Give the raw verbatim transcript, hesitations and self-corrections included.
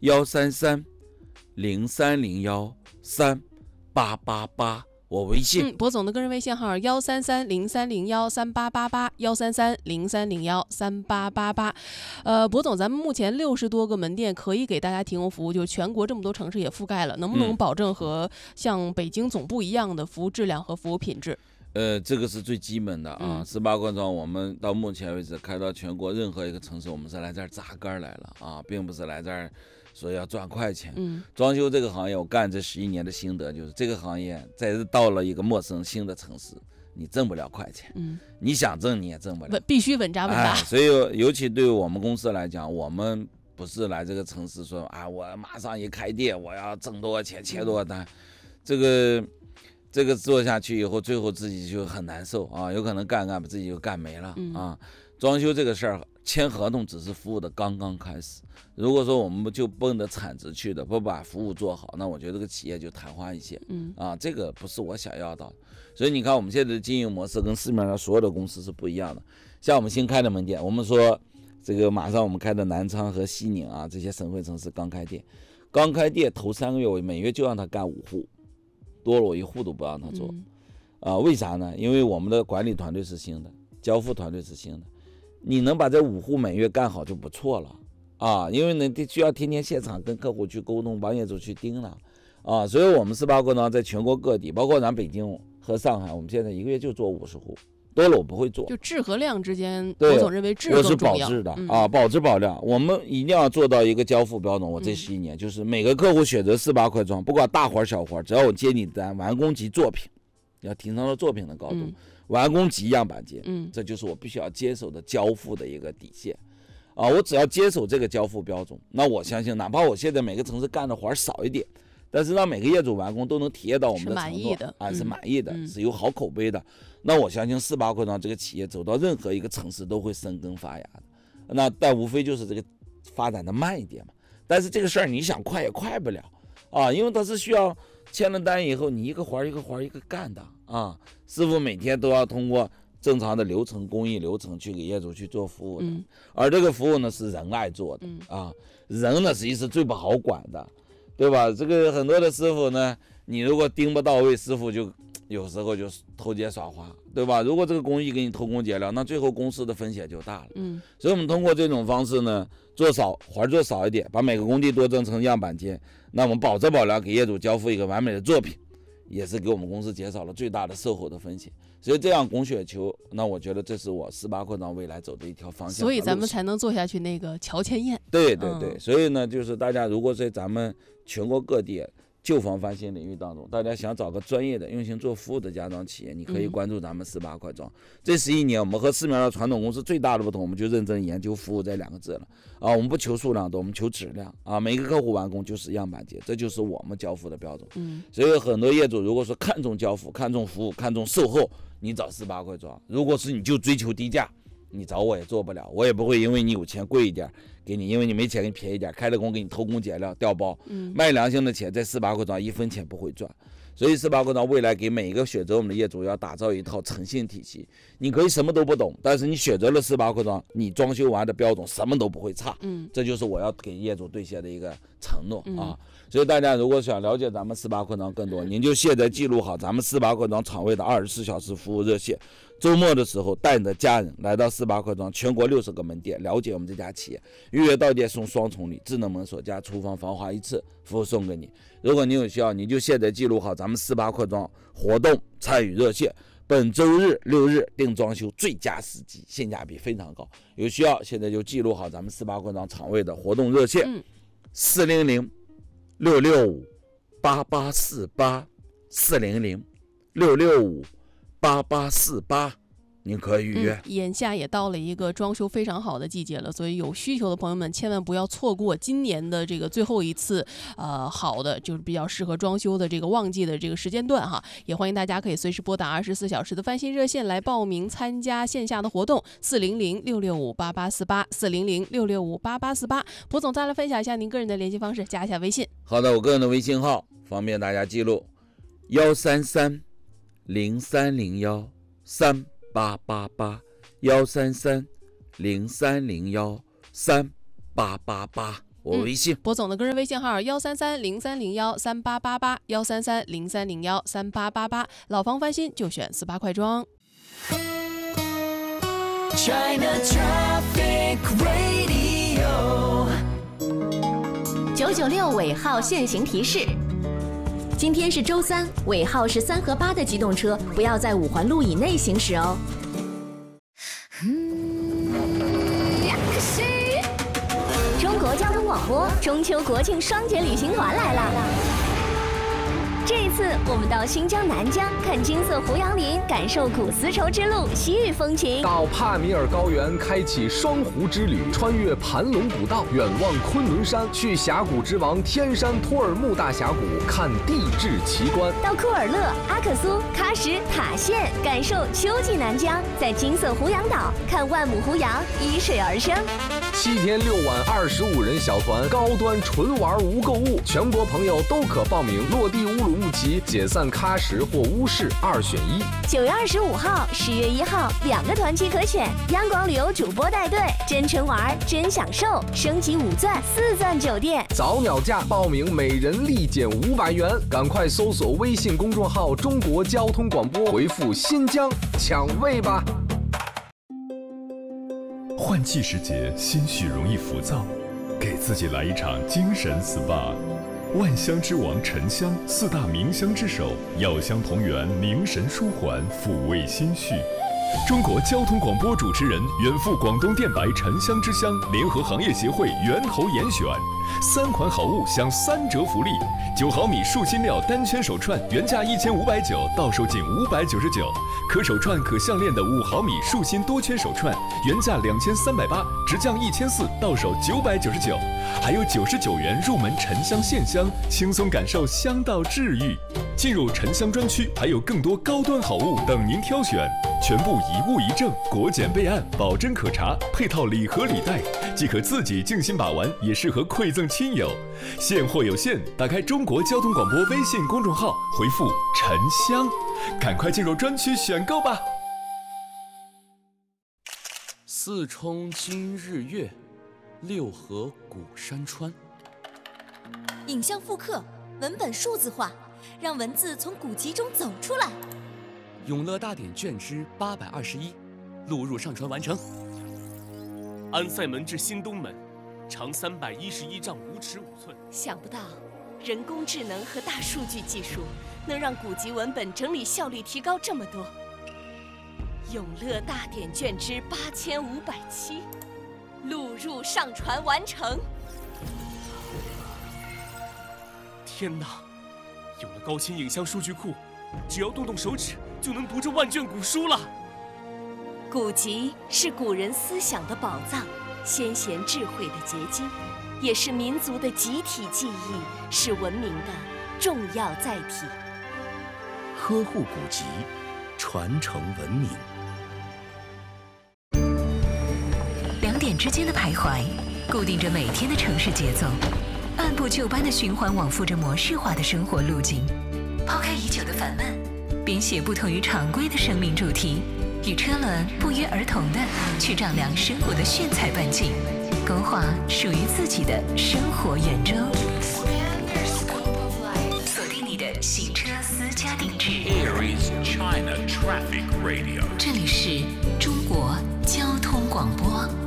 幺三三零三零幺三八八八。我微信， 嗯，博总的个人微信号幺三三零三零幺三八八八，幺三三零三零幺三八八八。呃，博总，咱们目前六十多个门店可以给大家提供服务，就全国这么多城市也覆盖了，能不能保证和像北京总部一样的服务质量和服务品质？ 呃，这个是最基本的啊。 嗯、 十八块庄，我们到目前为止开到全国任何一个城市，我们是来这儿扎根来了啊，并不是来这儿说要赚快钱。 嗯， 装修这个行业，我干这十一年的心得就是，这个行业在到了一个陌生新的城市，你挣不了快钱。嗯，你想挣你也挣不了， 必须稳扎稳打。 哎。所以，尤其对于我们公司来讲，我们不是来这个城市说啊，我马上一开店，我要挣多少钱，切多少单，这个。这个做下去以后，最后自己就很难受啊，有可能干干把自己就干没了啊。嗯、装修这个事儿，签合同只是服务的刚刚开始。如果说我们就奔着产值去的，不把服务做好，那我觉得这个企业就昙花一现。嗯啊，这个不是我想要的。所以你看，我们现在的经营模式跟市面上所有的公司是不一样的。像我们新开的门店，我们说这个马上我们开的南昌和西宁啊，这些省会城市刚开店，刚开店头三个月，我每月就让他干五户。多了我一户都不让他做， 嗯呃，为啥呢？因为我们的管理团队是新的，交付团队是新的，你能把这五户每月干好就不错了啊！因为呢，需要天天现场跟客户去沟通，帮业主去盯了啊！所以我们十八个呢，在全国各地，包括咱北京和上海，我们现在一个月就做五十户，多了我不会做。 就质和量之间，我总认为质更重要。 我是保质的、嗯、啊，保质保量，我们一定要做到一个交付标准。我这十一年、嗯、就是每个客户选择四八块装，不管大活小活，只要我接你单，完工及作品，要提升到作品的高度，嗯、完工及样板间，嗯，这就是我必须要接手的交付的一个底线。啊，我只要接手这个交付标准，那我相信，哪怕我现在每个城市干的活少一点。但是让每个业主完工都能体验到我们的承诺， 是满意的， 啊，是满意的，嗯、是有好口碑的。那我相信四八块庄这个企业走到任何一个城市都会生根发芽的。那但无非就是这个发展的慢一点嘛。但是这个事儿你想快也快不了啊，因为它是需要签了单以后，你一个活一个活一个干的啊。师傅每天都要通过正常的流程、工艺流程去给业主去做服务的，嗯、而这个服务呢是人爱做的、嗯、啊，人呢实际是最不好管的。对吧？这个很多的师傅呢，你如果盯不到位，师傅就有时候就偷奸耍滑，对吧？如果这个工艺给你偷工减料，那最后公司的风险就大了。嗯，所以我们通过这种方式呢，做少活做少一点，把每个工地都做成样板间，那我们保质保量给业主交付一个完美的作品，也是给我们公司减少了最大的售后的风险。所以这样供血球，那我觉得这是我十八块庄未来走的一条方向。 所以咱们才能做下去那个乔迁宴。 对对对，嗯、所以呢，就是大家如果在咱们全国各地旧房翻新领域当中，大家想找个专业的用心做服务的家装企业，你可以关注咱们十八块庄。嗯、这十一年，我们和市面上传统公司最大的不同，我们就认真研究服务这两个字了啊。我们不求数量多，我们求质量啊。每个客户完工就是样板间，这就是我们交付的标准。嗯，所以很多业主如果说看重交付、看重服务、看重售后，你找十八块庄。如果是你就追求低价，你找我也做不了，我也不会因为你有钱贵一点给你，因为你没钱给你便宜一点，开了工给你偷工减料调包，嗯、卖良心的钱在十八块庄一分钱不会赚。所以十八块庄未来给每一个选择我们的业主要打造一套诚信体系。你可以什么都不懂，但是你选择了十八块庄，你装修完的标准什么都不会差。嗯，这就是我要给业主兑现的一个承诺啊。嗯、所以大家如果想了解咱们十八块庄更多，您就现在记录好咱们十八块庄厂位的二十四小时服务热线。周末的时候带你的家人来到十八块庄全国六十个门店，了解我们这家企业。预约到店送双重礼，智能门锁加厨房防滑一次服务送给你。如果你有需要，你就现在记录好咱们十八块庄活动参与热线。本周日六日定装修最佳时机，性价比非常高。有需要现在就记录好咱们十八块庄厂位的活动热线：四零零六六五八八四八，四零零六六五八八四八。您可以预约、 嗯。眼下也到了一个装修非常好的季节了，所以有需求的朋友们千万不要错过今年的这个最后一次，呃，好的就是比较适合装修的这个旺季的这个时间段哈。也欢迎大家可以随时拨打二十四小时的翻新热线来报名参加线下的活动，四零零六六五八八四八，四零零六六五八八四八。蒲总再来分享一下您个人的联系方式，加一下微信。 好的，我个人的微信号方便大家记录：幺三三零三零幺三。八八八幺三三零三零幺三八八八。 我微信。 博总的个人微信号幺三三零三零幺三八八八幺三三零三零幺三八八八，老房翻新就选四八快装。 China Traffic Radio 九九六尾号限行提示：今天是周三，尾号是三和八的机动车不要在五环路以内行驶哦。中国交通广播中秋国庆双节旅行团来了。这一次，我们到新疆南疆看金色胡杨林，感受古丝绸之路西域风情； 到帕米尔高原开启双湖之旅，穿越盘龙古道，远望昆仑山，去峡谷之王天山托尔木大峡谷看地质奇观； 到库尔勒、阿克苏、喀什、塔县，感受秋季南疆，在金色胡杨岛看万亩胡杨依水而生。 七天六晚二十五人小团，高端纯玩无购物，全国朋友都可报名，落地乌鲁木齐，解散喀什或乌市，二选一。 九月二十五号、十月一号两个团期可选，央广旅游主播带队，真纯玩真享受，升级五钻四钻酒店， 早鸟价报名每人立减五百元，赶快搜索微信公众号中国交通广播，回复新疆抢位吧。 换季时节，心绪容易浮躁，给自己来一场精神 S P A。万香之王沉香，四大名香之首，药香同源，凝神舒缓，抚慰心绪。中国交通广播主持人，远赴广东电白沉香之乡，联合行业协会源头严选，三款好物享三折福利：九毫米树心料单圈手串原价一千五百九，到手仅五百九十九；可手串可项链的五毫米树心多圈手串原价两千三百八，直降一千四，到手九百九十九。还有九十九元入门沉香线香，轻松感受香道治愈。进入沉香专区，还有更多高端好物等您挑选，全部一物一证，国检备案，保真可查，配套礼盒礼袋，既可自己静心把玩，也适合馈赠亲友。现货有限，打开中国交通广播微信公众号，回复沉香，赶快进入专区选购吧。 四冲今日月，六合古山川。 影像复刻，文本数字化，让文字从古籍中走出来。 永乐大典卷之八百二十一，录入上传完成。安塞门至新东门，长三百一十一丈五尺五寸。 想不到，人工智能和大数据技术能让古籍文本整理效率提高这么多。永乐大典卷之八千五百七，录入上传完成。 天哪！有了高清影像数据库，只要动动手指就能读这万卷古书了。 古籍是古人思想的宝藏，先贤智慧的结晶，也是民族的集体记忆，是文明的重要载体。 呵护古籍，传承文明。 两点之间的徘徊，固定着每天的城市节奏，按部就班的循环往复着模式化的生活路径。抛开已久的烦闷，编写不同于常规的生命主题，与车轮不约而同的去丈量生活的炫彩半径，勾画属于自己的生活圆周。锁定你的行车私家定制。 Aries China Traffic Radio。 这里是中国交通广播。